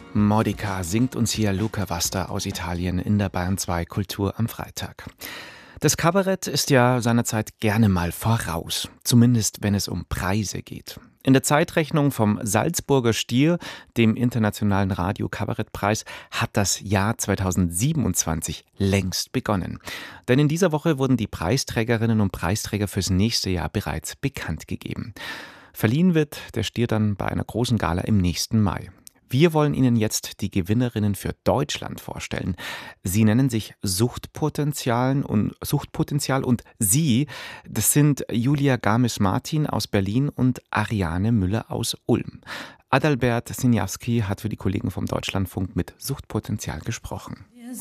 Modica singt uns hier Luca Vasta aus Italien in der Bayern 2 Kultur am Freitag. Das Kabarett ist ja seinerzeit gerne mal voraus, zumindest wenn es um Preise geht. In der Zeitrechnung vom Salzburger Stier, dem Internationalen Radio-Kabarettpreis, hat das Jahr 2027 längst begonnen. Denn in dieser Woche wurden die Preisträgerinnen und Preisträger fürs nächste Jahr bereits bekannt gegeben. Verliehen wird der Stier dann bei einer großen Gala im nächsten Mai. Wir wollen Ihnen jetzt die Gewinnerinnen für Deutschland vorstellen. Sie nennen sich Suchtpotenzial und Sie, das sind Julia Gamis-Martin aus Berlin und Ariane Müller aus Ulm. Adalbert Siniawski hat für die Kollegen vom Deutschlandfunk mit Suchtpotenzial gesprochen.